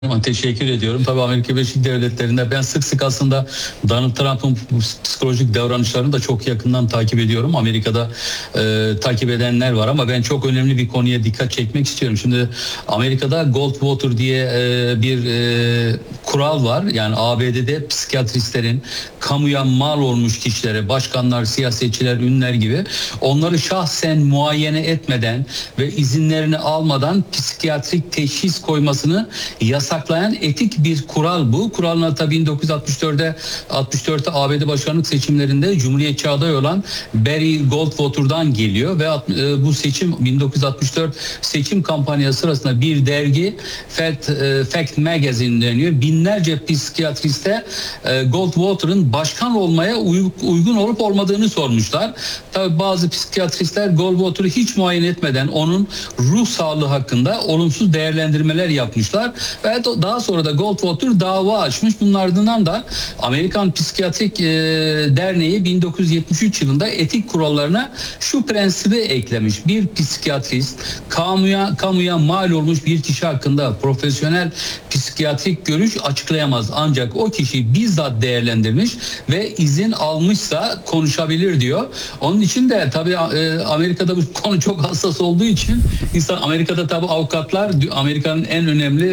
Teşekkür ediyorum. Tabii Amerika Birleşik Devletleri'nde ben sık sık aslında Donald Trump'ın psikolojik davranışlarını da çok yakından takip ediyorum. Amerika'da takip edenler var ama ben çok önemli bir konuya dikkat çekmek istiyorum. Şimdi Amerika'da Goldwater diye bir kural var. Yani ABD'de psikiyatristlerin kamuya mal olmuş kişilere, başkanlar, siyasetçiler, ünlüler gibi onları şahsen muayene etmeden ve izinlerini almadan psikiyatrik teşhis koymasını yasaklayan etik bir kural bu. Kuralın hatta 1964'te ABD başkanlık seçimlerinde Cumhuriyetçi aday olan Barry Goldwater'dan geliyor ve bu seçim 1964 seçim kampanyası sırasında bir dergi Fact Magazine deniyor. Binlerce psikiyatriste Goldwater'ın başkan olmaya uygun olup olmadığını sormuşlar. Tabii bazı psikiyatristler Goldwater'ı hiç muayene etmeden onun ruh sağlığı hakkında olumsuz değerlendirmeler yapmışlar ve daha sonra da Goldwater dava açmış. Bunun ardından da Amerikan Psikiyatrik Derneği 1973 yılında etik kurallarına şu prensibi eklemiş. Bir psikiyatrist kamuya mal olmuş bir kişi hakkında profesyonel psikiyatrik görüş açıklayamaz. Ancak o kişi bizzat değerlendirmiş ve izin almışsa konuşabilir diyor. Onun için de tabii Amerika'da bu konu çok hassas olduğu için Amerika'da tabii avukatlar Amerika'nın en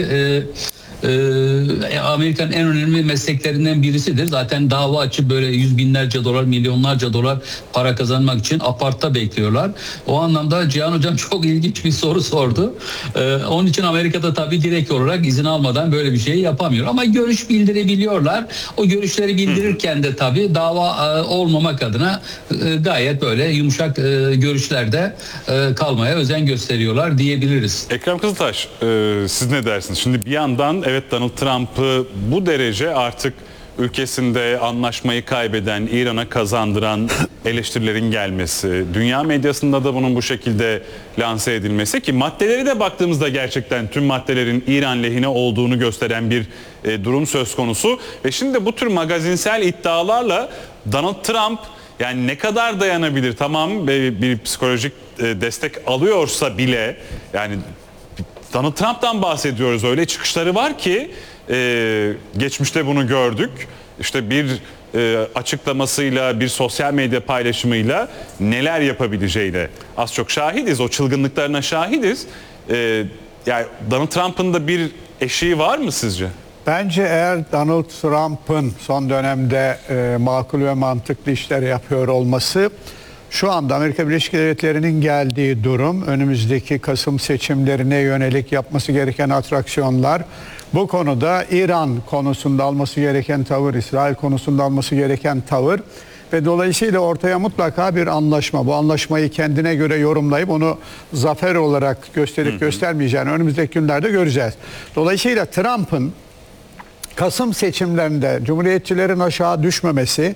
önemli mesleklerinden birisidir. Zaten dava açıp böyle yüz binlerce dolar, milyonlarca dolar para kazanmak için apartta bekliyorlar. O anlamda Cihan Hocam çok ilginç bir soru sordu. Onun için Amerika'da tabii direkt olarak izin almadan böyle bir şey yapamıyor. Ama görüş bildirebiliyorlar. O görüşleri bildirirken de tabii dava olmamak adına gayet böyle yumuşak görüşlerde kalmaya özen gösteriyorlar diyebiliriz. Ekrem Kızıltaş, siz ne dersiniz? Şimdi bir yandan evet Donald Trump'ı bu derece artık ülkesinde anlaşmayı kaybeden, İran'a kazandıran eleştirilerin gelmesi, dünya medyasında da bunun bu şekilde lanse edilmesi ki maddeleri de baktığımızda gerçekten tüm maddelerin İran lehine olduğunu gösteren bir durum söz konusu. Ve şimdi bu tür magazinsel iddialarla Donald Trump yani ne kadar dayanabilir? Tamam bir psikolojik destek alıyorsa bile yani Donald Trump'tan bahsediyoruz. Öyle çıkışları var ki geçmişte bunu gördük. İşte bir açıklamasıyla, bir sosyal medya paylaşımıyla neler yapabileceğine az çok şahidiz. O çılgınlıklarına şahidiz. Yani Donald Trump'ın da bir eşiği var mı sizce? Bence eğer Donald Trump'ın son dönemde makul ve mantıklı işler yapıyor olması şu anda Amerika Birleşik Devletleri'nin geldiği durum, önümüzdeki Kasım seçimlerine yönelik yapması gereken atraksiyonlar, bu konuda İran konusunda alması gereken tavır, İsrail konusunda alması gereken tavır ve dolayısıyla ortaya mutlaka bir anlaşma. Bu anlaşmayı kendine göre yorumlayıp onu zafer olarak gösterip göstermeyeceğini önümüzdeki günlerde göreceğiz. Dolayısıyla Trump'ın Kasım seçimlerinde Cumhuriyetçilerin aşağı düşmemesi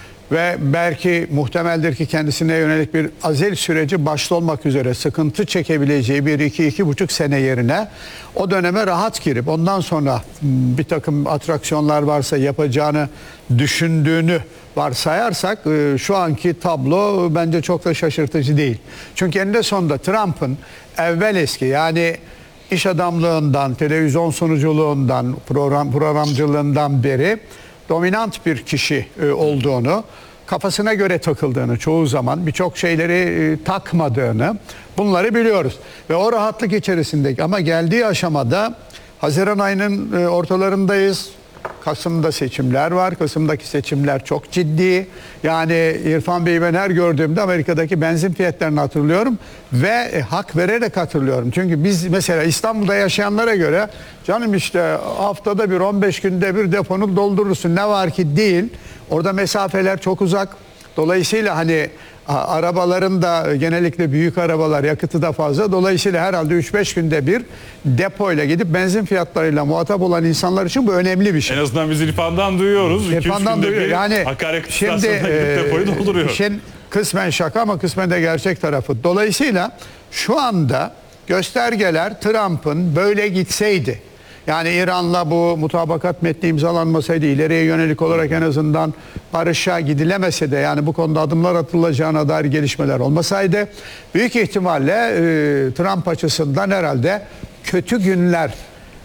ve belki muhtemeldir ki kendisine yönelik bir azil süreci başta olmak üzere sıkıntı çekebileceği bir 2-2,5 sene yerine o döneme rahat girip ondan sonra bir takım atraksiyonlar varsa yapacağını düşündüğünü varsayarsak şu anki tablo bence çok da şaşırtıcı değil. Çünkü eninde sonunda Trump'ın evvel eski yani iş adamlığından, televizyon sunuculuğundan, programcılığından beri dominant bir kişi olduğunu, kafasına göre takıldığını, çoğu zaman birçok şeyleri takmadığını bunları biliyoruz. Ve o rahatlık içerisindeki ama geldiği aşamada Haziran ayının ortalarındayız. Kasım'da seçimler var. Kasım'daki seçimler çok ciddi. Yani İrfan Bey ben her gördüğümde Amerika'daki benzin fiyatlarını hatırlıyorum ve hak vererek hatırlıyorum. Çünkü biz mesela İstanbul'da yaşayanlara göre canım işte haftada bir 15 günde bir deponu doldurursun ne var ki değil. Orada mesafeler çok uzak. Dolayısıyla hani arabaların da genellikle büyük arabalar yakıtı da fazla. Dolayısıyla herhalde 3-5 günde bir depoyla gidip benzin fiyatlarıyla muhatap olan insanlar için bu önemli bir şey. En azından biz İrfan'dan duyuyoruz. İrfan'dan duyuyor. Yani akaryakıt istasyonuna gidip depoyu dolduruyor. İşin kısmen şaka ama kısmen de gerçek tarafı. Dolayısıyla şu anda göstergeler Trump'ın böyle gitseydi, yani İran'la bu mutabakat metni imzalanmasaydı, ileriye yönelik olarak en azından barışa gidilemese de yani bu konuda adımlar atılacağına dair gelişmeler olmasaydı büyük ihtimalle Trump açısından herhalde kötü günler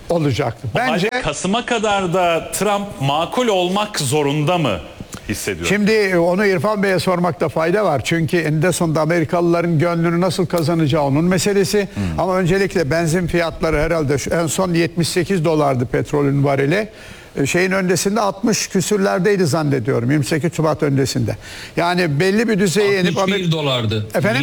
olacaktı. Bence Kasım'a kadar da Trump makul olmak zorunda mı hissediyor? şimdi onu İrfan Bey'e sormakta fayda var. Çünkü eninde sonunda Amerikalıların gönlünü nasıl kazanacağı onun meselesi. Ama öncelikle benzin fiyatları herhalde en son 78 dolardı petrolün varili. Şeyin öncesinde 60 küsürlerdeydi zannediyorum. 28 Şubat öncesinde. Yani belli bir düzeye inip 61 dolardı. Efendim?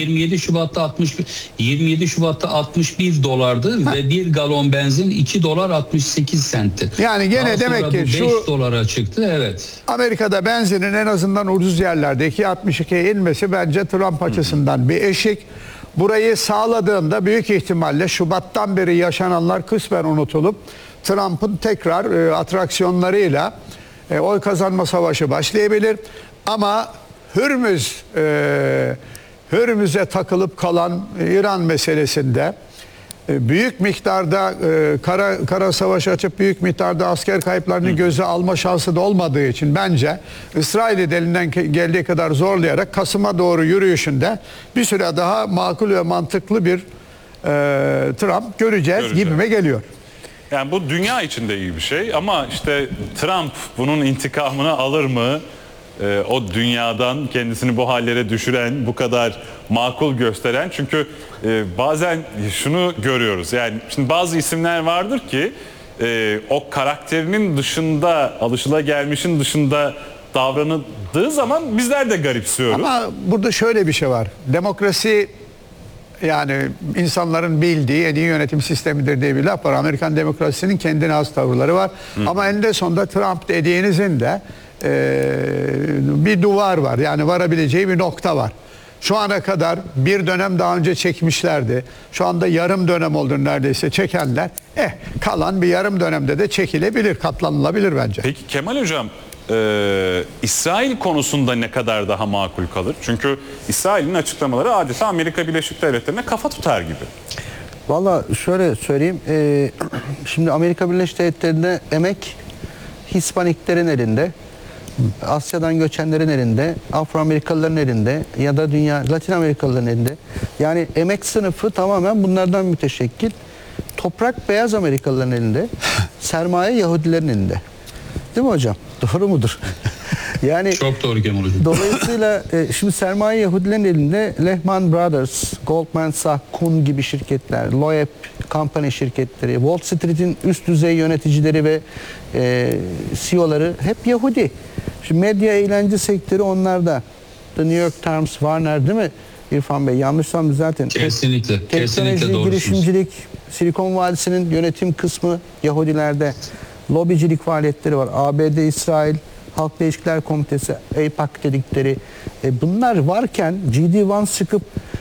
27 Şubat'ta 61 dolardı ve bir galon benzin 2 dolar 68 sentti. Yani gene Daha demek sonra ki bu 5 şu dolara çıktı. Evet. Amerika'da benzinin en azından ucuz yerlerde 2.62'ye inmesi bence Trump açısından bir eşik. Burayı sağladığında büyük ihtimalle Şubat'tan beri yaşananlar kısmen unutulup Trump'ın tekrar atraksiyonlarıyla oy kazanma savaşı başlayabilir. Ama Hürmüz'e takılıp kalan İran meselesinde büyük miktarda kara savaş açıp büyük miktarda asker kayıplarını göze alma şansı da olmadığı için bence İsrail'i elinden geldiği kadar zorlayarak Kasım'a doğru yürüyüşünde bir süre daha makul ve mantıklı bir Trump göreceğiz gibime geliyor. Yani bu dünya için de iyi bir şey ama işte Trump bunun intikamını alır mı? O dünyadan kendisini bu hallere düşüren, bu kadar makul gösteren. Çünkü bazen şunu görüyoruz. Yani şimdi bazı isimler vardır ki o karakterinin dışında, alışılagelmişin dışında davranıldığı zaman bizler de garipsiyoruz. Ama burada şöyle bir şey var. Demokrasi yani insanların bildiği en iyi yönetim sistemidir diye bir laf var. Amerikan demokrasisinin kendine has tavırları var. Ama eninde sonunda Trump dediğinizin de bir duvar var. Yani varabileceği bir nokta var. Şu ana kadar bir dönem daha önce çekmişlerdi. Şu anda yarım dönem oldu neredeyse çekenler. Kalan bir yarım dönemde de çekilebilir, katlanılabilir bence. Peki Kemal Hocam, İsrail konusunda ne kadar daha makul kalır? Çünkü İsrail'in açıklamaları adeta Amerika Birleşik Devletleri'ne kafa tutar gibi. Valla şöyle söyleyeyim. Şimdi Amerika Birleşik Devletleri'nde emek Hispaniklerin elinde, Asya'dan göçenlerin elinde, Afro-Amerikalıların elinde ya da Latin Amerikalıların elinde. Yani emek sınıfı tamamen bunlardan müteşekkil. Toprak beyaz Amerikalıların elinde, sermaye Yahudilerin elinde. Değil mi hocam? Doğru mudur? Yani Çok doğru Kemal Hocam. dolayısıyla şimdi sermaye Yahudilerin elinde Lehman Brothers, Goldman Sachs, Kuhn gibi şirketler, Loeb Company şirketleri, Wall Street'in üst düzey yöneticileri ve CEO'ları hep Yahudi. Şimdi medya eğlence sektörü onlarda. The New York Times, Warner değil mi İrfan Bey? Yanlışsam düzeltin. Kesinlikle. Kesinlikle Teknoloji, doğrusunuz. girişimcilik, Silikon Vadisi'nin yönetim kısmı Yahudilerde. Lobicilik faaliyetleri var. ABD, İsrail, Halkla İlişkiler Komitesi, AIPAC dedikleri. Bunlar varken G.D. Vance çıkıp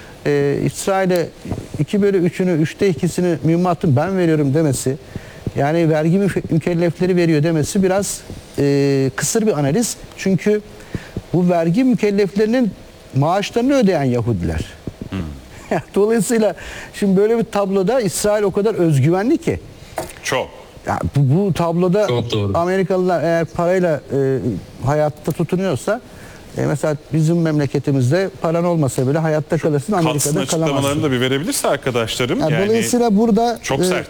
İsrail'e 2/3'ünü, 3'te 2'sini mühimmatın ben veriyorum demesi, yani vergi mükellefleri veriyor demesi biraz kısır bir analiz. Çünkü bu vergi mükelleflerinin maaşlarını ödeyen Yahudiler. Dolayısıyla şimdi böyle bir tabloda İsrail o kadar özgüvenli ki. Çok. Ya bu tabloda Amerikalılar eğer parayla hayatta tutunuyorsa mesela bizim memleketimizde paran olmasa bile hayatta kalırsın, Amerika'da kalamazsın. Açıklamalarını da bir verebilirse arkadaşlarım. Yani dolayısıyla burada çok sert.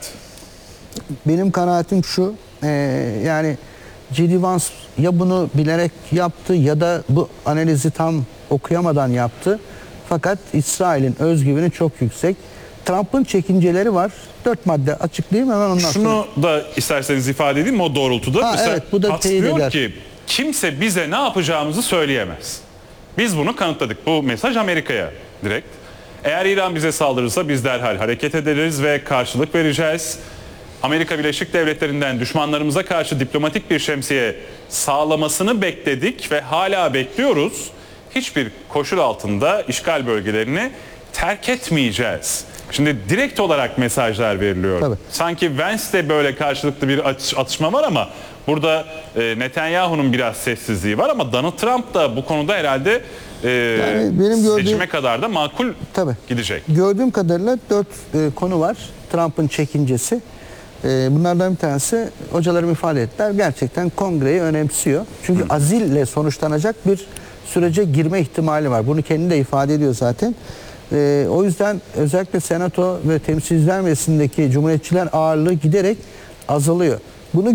Benim kanaatim şu, yani G.D. Vance ya bunu bilerek yaptı ya da bu analizi tam okuyamadan yaptı. Fakat İsrail'in özgüveni çok yüksek. Trump'ın çekinceleri var. 4 madde açıklayayım hemen ondan sonra. Şunu da isterseniz ifade edeyim o doğrultuda. Mesela evet, bu da teyit diyor eder. ki kimse bize ne yapacağımızı söyleyemez. Biz bunu kanıtladık. Bu mesaj Amerika'ya direkt. Eğer İran bize saldırırsa biz derhal hareket ederiz ve karşılık vereceğiz. Amerika Birleşik Devletleri'nden düşmanlarımıza karşı diplomatik bir şemsiye sağlamasını bekledik ve hala bekliyoruz. Hiçbir koşul altında işgal bölgelerini terk etmeyeceğiz. Şimdi direkt olarak mesajlar veriliyor. Tabii. Sanki Vance'de böyle karşılıklı bir atışma var ama burada Netanyahu'nun biraz sessizliği var ama Donald Trump da bu konuda herhalde yani benim seçime kadar da makul gidecek. Gördüğüm kadarıyla 4 konu var. Trump'ın çekincesi. Bunlardan bir tanesi, hocalarım ifade ettiler, gerçekten kongreyi önemsiyor. Çünkü azille sonuçlanacak bir sürece girme ihtimali var. Bunu kendi de ifade ediyor zaten. O yüzden özellikle Senato ve Temsilciler Meclisi'ndeki Cumhuriyetçiler ağırlığı giderek azalıyor.